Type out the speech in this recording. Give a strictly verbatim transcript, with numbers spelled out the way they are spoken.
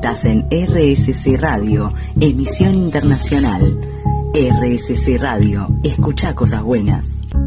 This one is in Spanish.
Estás en R S C Radio, emisión internacional. R S C Radio, escucha cosas buenas.